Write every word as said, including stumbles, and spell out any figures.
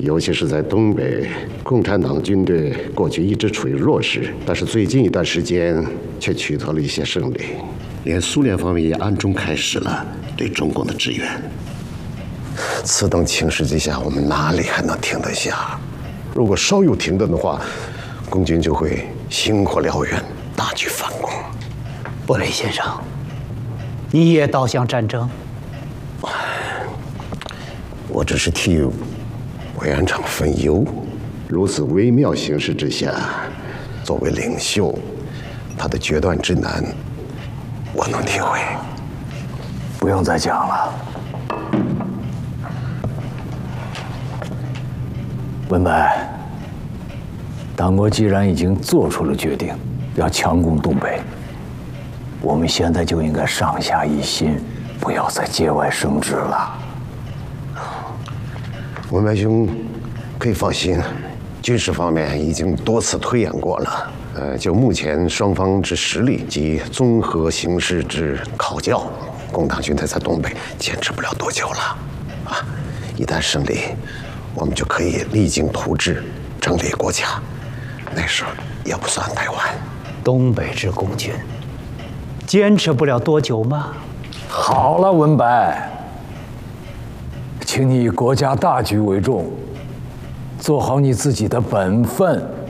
尤其是在东北，共产党军队过去一直处于弱势，但是最近一段时间却取得了一些胜利，连苏联方面也暗中开始了对中共的支援。此等情势之下，我们哪里还能停得下？如果稍有停顿的话，共军就会星火燎原，大举反攻。 布雷先生，你也倒向战争？ 我只是替委员长分忧。如此微妙形势之下，作为领袖，他的决断之难，我能体会。 不用再讲了。文白，党国既然已经做出了决定，要强攻东北，我们现在就应该上下一心，不要再节外生枝了。 文白兄可以放心，军事方面已经多次推演过了。呃，就目前双方之实力及综合形势之考教，共党军队在东北坚持不了多久了。啊，一旦胜利，我们就可以励精图治，整理国家，那时候也不算太晚。 东北之共军坚持不了多久吗？ 好了，文白，请你以国家大局为重，做好你自己的本分。